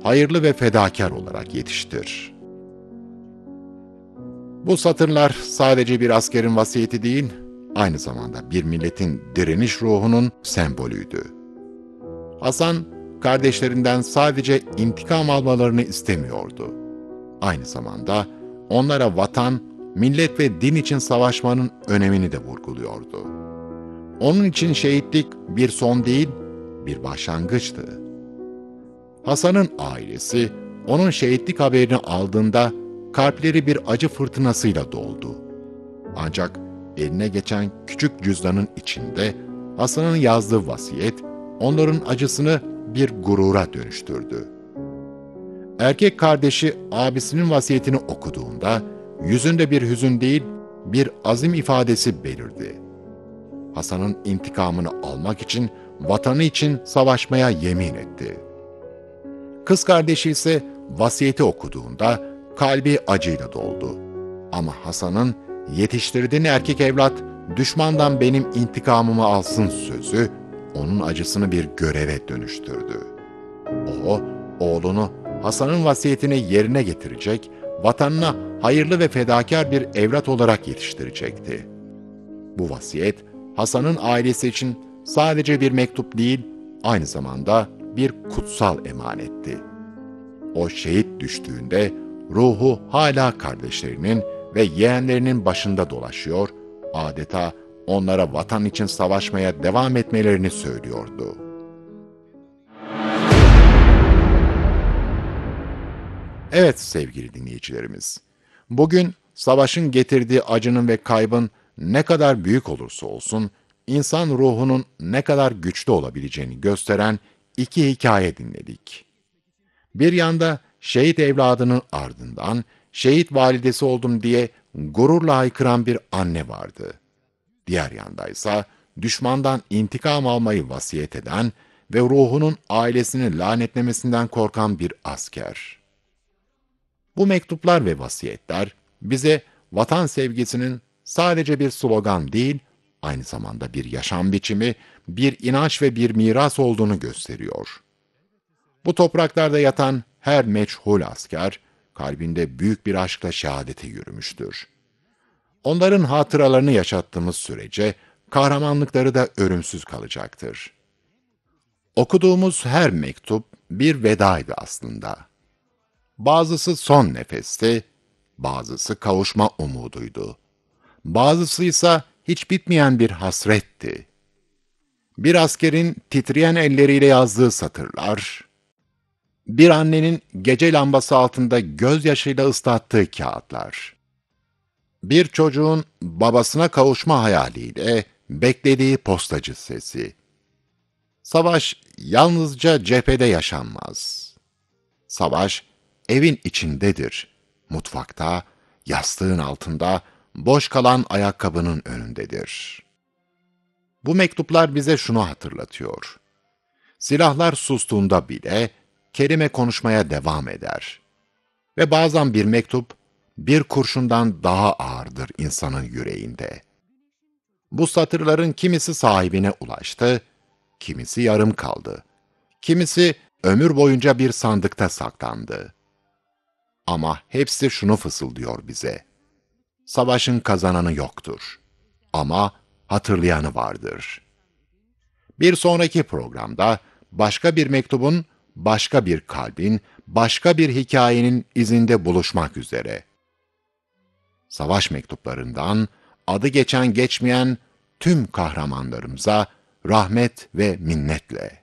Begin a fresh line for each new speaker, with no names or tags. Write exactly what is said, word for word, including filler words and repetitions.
hayırlı ve fedakar olarak yetiştir. Bu satırlar sadece bir askerin vasiyeti değil, aynı zamanda bir milletin direniş ruhunun sembolüydü. Hasan, kardeşlerinden sadece intikam almalarını istemiyordu. Aynı zamanda onlara vatan, millet ve din için savaşmanın önemini de vurguluyordu. Onun için şehitlik bir son değil, bir başlangıçtı. Hasan'ın ailesi, onun şehitlik haberini aldığında kalpleri bir acı fırtınasıyla doldu. Ancak eline geçen küçük cüzdanın içinde Hasan'ın yazdığı vasiyet, onların acısını bir gurura dönüştürdü. Erkek kardeşi abisinin vasiyetini okuduğunda, yüzünde bir hüzün değil, bir azim ifadesi belirdi. Hasan'ın intikamını almak için, vatanı için savaşmaya yemin etti. Kız kardeşi ise vasiyeti okuduğunda kalbi acıyla doldu. Ama Hasan'ın yetiştirdiğin erkek evlat düşmandan benim intikamımı alsın sözü onun acısını bir göreve dönüştürdü. O, oğlunu Hasan'ın vasiyetini yerine getirecek, vatanına hayırlı ve fedakar bir evlat olarak yetiştirecekti. Bu vasiyet, Hasan'ın ailesi için sadece bir mektup değil, aynı zamanda bir kutsal emanetti. O şehit düştüğünde ruhu hala kardeşlerinin ve yeğenlerinin başında dolaşıyor, adeta onlara vatan için savaşmaya devam etmelerini söylüyordu. Evet sevgili dinleyicilerimiz, bugün savaşın getirdiği acının ve kaybın ne kadar büyük olursa olsun, insan ruhunun ne kadar güçlü olabileceğini gösteren iki hikaye dinledik. Bir yanda şehit evladının ardından şehit validesi oldum diye gururla haykıran bir anne vardı. Diğer yandaysa düşmandan intikam almayı vasiyet eden ve ruhunun ailesini lanetlemesinden korkan bir asker. Bu mektuplar ve vasiyetler bize vatan sevgisinin sadece bir slogan değil, aynı zamanda bir yaşam biçimi, bir inanç ve bir miras olduğunu gösteriyor. Bu topraklarda yatan her meçhul asker, kalbinde büyük bir aşkla şehadete yürümüştür. Onların hatıralarını yaşattığımız sürece, kahramanlıkları da ölümsüz kalacaktır. Okuduğumuz her mektup bir vedaydı aslında. Bazısı son nefesti, bazısı kavuşma umuduydu. Bazısı ise hiç bitmeyen bir hasretti. Bir askerin titreyen elleriyle yazdığı satırlar, bir annenin gece lambası altında gözyaşıyla ıslattığı kağıtlar, bir çocuğun babasına kavuşma hayaliyle beklediği postacı sesi. Savaş yalnızca cephede yaşanmaz. Savaş evin içindedir, mutfakta, yastığın altında, boş kalan ayakkabının önündedir. Bu mektuplar bize şunu hatırlatıyor. Silahlar sustuğunda bile kelime konuşmaya devam eder. Ve bazen bir mektup, bir kurşundan daha ağırdır insanın yüreğinde. Bu satırların kimisi sahibine ulaştı, kimisi yarım kaldı. Kimisi ömür boyunca bir sandıkta saklandı. Ama hepsi şunu fısıldıyor bize. Savaşın kazananı yoktur. Ama hatırlayanı vardır. Bir sonraki programda başka bir mektubun, başka bir kalbin, başka bir hikayenin izinde buluşmak üzere. Savaş mektuplarından adı geçen geçmeyen tüm kahramanlarımıza rahmet ve minnetle.